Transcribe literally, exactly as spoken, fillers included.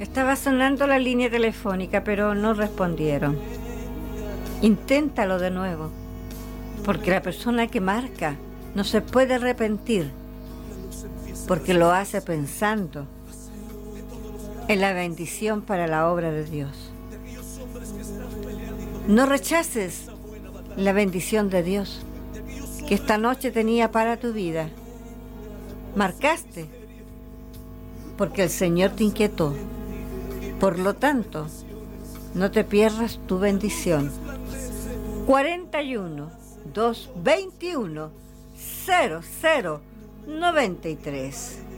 Estaba sonando la línea telefónica, pero no respondieron. Inténtalo de nuevo, porque la persona que marca no se puede arrepentir, porque lo hace pensando en la bendición para la obra de Dios. No rechaces la bendición de Dios que esta noche tenía para tu vida. Marcaste porque el Señor te inquietó. Por lo tanto, no te pierdas tu bendición. cuarenta y uno, doscientos veintiuno, cero cero noventa y tres.